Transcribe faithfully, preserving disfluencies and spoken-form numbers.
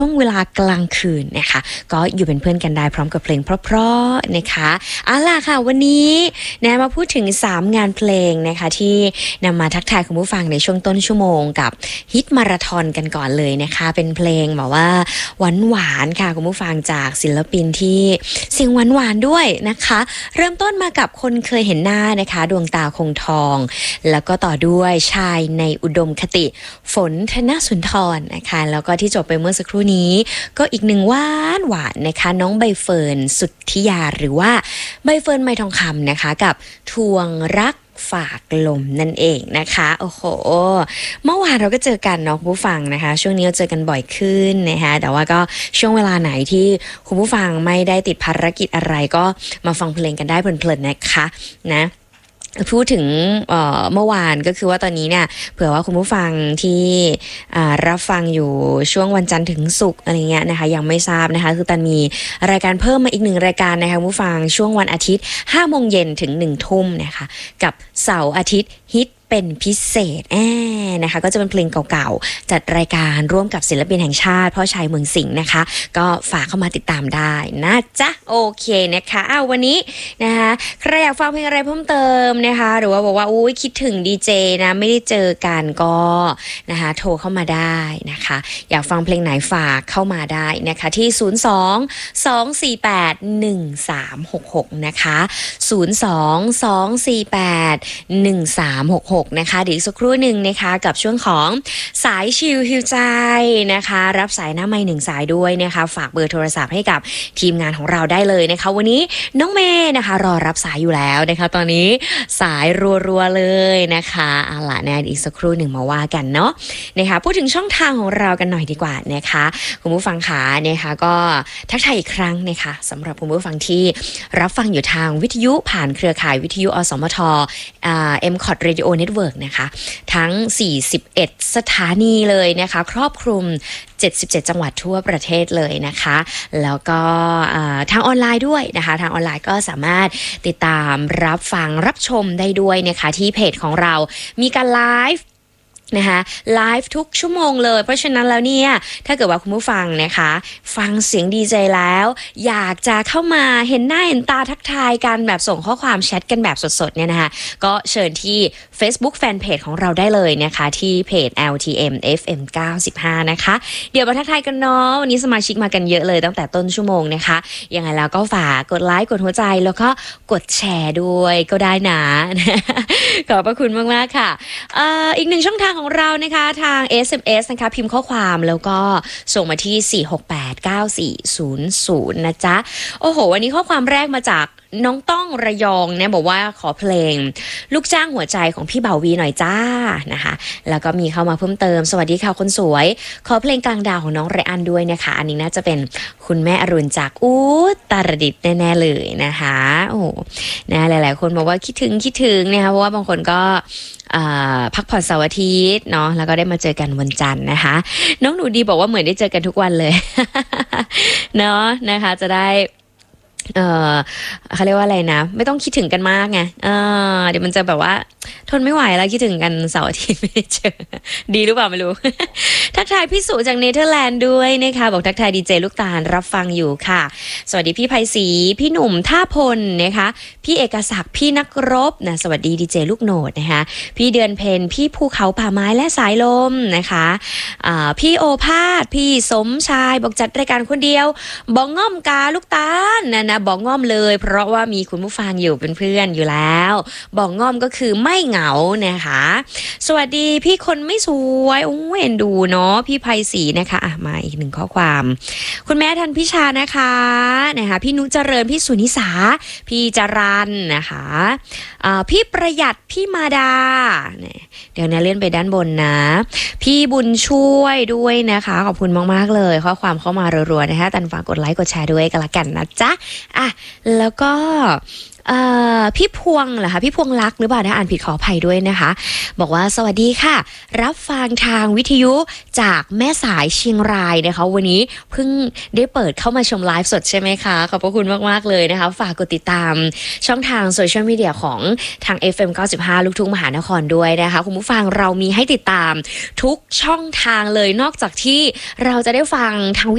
ช่วงเวลากลางคืนนะคะก็อยู่เป็นเพื่อนกันได้พร้อมกับเพลงเพราะๆนะคะเอาล่ะค่ะวันนี้นะมาพูดถึงสามงานเพลงนะคะที่นำมาทักทายคุณผู้ฟังในช่วงต้นชั่วโมงกับฮิตมาราธอนกันก่อนเลยนะคะเป็นเพลงแบบว่าหวานหวานค่ะคุณผู้ฟังจากศิลปินที่เสียงหวานหวานด้วยนะคะเริ่มต้นมากับคนเคยเห็นหน้านะคะดวงตาคงทองแล้วก็ต่อด้วยชายในอุดมคติฝนธนสุนทรนะคะแล้วก็ที่จบไปเมื่อสักครู่นี้ก็อีกหนึ่งหวานหวานนะคะน้องใบเฟิร์นสุทธิยาหรือว่าใบเฟิร์นไมทองคำนะคะกับทวงรักฝากลมนั่นเองนะคะโอ้โหเมื่อวานเราก็เจอกันเนาะคุณผู้ฟังนะคะช่วงนี้เราเจอกันบ่อยขึ้นนะคะแต่ว่าก็ช่วงเวลาไหนที่คุณผู้ฟังไม่ได้ติดภารกิจอะไรก็มาฟังเพลงกันได้เพลินๆนะคะนะพูดถึงเอ่อเมื่อวานก็คือว่าตอนนี้เนี่ยเผื่อว่าคุณผู้ฟังที่รับฟังอยู่ช่วงวันจันทร์ถึงศุกร์อะไรเงี้ยนะคะยังไม่ทราบนะคะคือตันมีรายการเพิ่มมาอีกหนึ่งรายการนะคะคุณผู้ฟังช่วงวันอาทิตย์ห้าโมงเย็นถึงหนึ่งทุ่มนะคะกับเสาร์อาทิตย์ฮิตเป็นพิเศษแอนะคะก็จะเป็นเพลงเก่าๆจัดรายการร่วมกับศิลปินแห่งชาติพ่อชัยเมืองสิงห์นะคะก็ฝากเข้ามาติดตามได้นะจ๊ะโอเคนะคะอ้าววันนี้นะคะใครอยากฟังเพลงอะไรเพิ่มเติมนะคะหรือว่าบอกว่าอุ้ยคิดถึงดีเจนะไม่ได้เจอกันก็นะคะโทรเข้ามาได้นะคะอยากฟังเพลงไหนฝากเข้ามาได้นะคะที่ศูนย์ สอง สอง สี่ แปด หนึ่ง สาม หก หกนะคะศูนย์ สอง สอง สี่ แปด หนึ่ง สาม หก หกนะคะเดี๋ยวอีกสักครู่หนึ่งนะคะกับช่วงของสายชิลฮิวใจนะคะรับสายหน้าไมค์หนึ่งสายด้วยนะคะฝากเบอร์โทรศัพท์ให้กับทีมงานของเราได้เลยนะคะวันนี้น้องเมย์นะคะรอรับสายอยู่แล้วนะคะตอนนี้สายรัวๆเลยนะคะเอาล่ะนะอีกสักครู่หนึ่งมาว่ากันเนาะนะคะพูดถึงช่องทางของเรากันหน่อยดีกว่านะคะคุณผู้ฟังขานะคะก็ทักทายอีกครั้งนะคะสำหรับคุณผู้ฟังที่รับฟังอยู่ทางวิทยุผ่านเครือข่ายวิทยุอสมทอ่า เอ็ม คอท Radio Network นะคะทั้งสี่สิบเอ็ดสถานีเลยนะคะครอบคลุมเจ็ดสิบเจ็ดจังหวัดทั่วประเทศเลยนะคะแล้วก็ทางออนไลน์ด้วยนะคะทางออนไลน์ก็สามารถติดตามรับฟังรับชมได้ด้วยนะคะที่เพจของเรามีการไลฟ์นะคะไลฟ์ทุกชั่วโมงเลยเพราะฉะนั้นแล้วเนี่ยถ้าเกิดว่าคุณผู้ฟังนะคะฟังเสียงดีเจแล้วอยากจะเข้ามาเห็นหน้าเห็นตาทักทายกันแบบส่งข้อความแชทกันแบบสดๆเนี่ยนะคะก็เชิญที่ Facebook Fanpage ของเราได้เลยนะคะที่เพจ แอล ที เอ็ม เอฟ เอ็ม เก้าสิบห้านะคะเดี๋ยวมาทักทายกันเนาะวันนี้สมาชิกมากันเยอะเลยตั้งแต่ต้นชั่วโมงนะคะยังไงแล้วก็ฝากกดไลค์กดหัวใจแล้วก็กดแชร์ด้วยก็ได้นะขอบพระคุณมากๆค่ะอ่าอีกหนึ่งช่องทางของเรานะคะทาง เอส เอ็ม เอส นะคะพิมพ์ข้อความแล้วก็ส่งมาที่สี่ หก แปด เก้า สี่ ศูนย์ ศูนย์นะจ๊ะโอ้โหวันนี้ข้อความแรกมาจากน้องต้องระยองเนี่ยบอกว่าขอเพลงลูกจ้างหัวใจของพี่เบาวีหน่อยจ้านะคะแล้วก็มีเข้ามาเพิ่มเติมสวัสดีค่ะคนสวยขอเพลงกลางดาวของน้องไรอันด้วยนะคะอันนี้น่าจะเป็นคุณแม่อรุณจากอุตรดิตถ์แน่ๆเลยนะคะโอ้โหนะหลายๆคนบอกว่าคิดถึงคิดถึงนะคะเพราะว่าบางคนก็พักผ่อนเสาร์อาทิตย์เนาะแล้วก็ได้มาเจอกันวันจันทร์นะคะน้องหนูดีบอกว่าเหมือนได้เจอกันทุกวันเลย เนาะนะคะจะได้เออเขาเรียกว่าอะไรนะไม่ต้องคิดถึงกันมากไงเออเดี๋ยวมันจะแบบว่าทนไม่ไหวแล้วคิดถึงกันเสาร์อาทิตย์ไม่ได้เจอดีหรือเปล่าไม่รู้ ทักทายพี่สุจากเนเธอร์แลนด์ด้วยนะคะบอกทักทายดีเจลูกตาลรับฟังอยู่ค่ะสวัสดีพี่ไพศรีพี่หนุ่มท่าพลนะคะพี่เอกศักดิ์พี่นักรบนะสวัสดีดีเจลูกโหนดนะคะพี่เดือนเพ็ญพี่ภูเขาป่าไม้และสายลมนะคะอ่าพี่โอภาสพี่สมชายบอกจัดรายการคนเดียวบอกง่อมกาลูกตาลนะนะบอกง่อมเลยเพราะว่ามีคุณผู้ฟังอยู่เป็นเพื่อนอยู่แล้วบอกง่อมก็คือไม่เหงานะคะสวัสดีพี่คนไม่สวยโอ้เอ็นดูเนาะพี่ไพศรีนะคะอ่ะมาอีกหนึ่งข้อความคุณแม่ทันพิชานะคะนะคะพี่นุเจริญพี่สุนิสาพี่จรันนะคะอ่าพี่ประหยัดพี่มาดาเดี๋ยวนะเลื่อนไปด้านบนนะพี่บุญช่วยด้วยนะคะขอบคุณมากๆเลยข้อความเข้ามารัวๆนะคะตันฝากกดไลค์กดแชร์ด้วยกันละกันนะจ๊ะอ่ะแล้วก็พี่พวงเหรอคะพี่พวงรักหรือเปล่าถ้าอ่านผิดขออภัยด้วยนะคะบอกว่าสวัสดีค่ะรับฟังทางวิทยุจากแม่สายเชียงรายนะคะวันนี้เพิ่งได้เปิดเข้ามาชมไลฟ์สดใช่ไหมคะขอบพระคุณมากๆเลยนะคะฝากกดติดตามช่องทางโซเชียลมีเดียของทาง เอฟ เอ็ม เก้าสิบห้าลูกทุ่งมหานครด้วยนะคะคุณผู้ฟังเรามีให้ติดตามทุกช่องทางเลยนอกจากที่เราจะได้ฟังทาง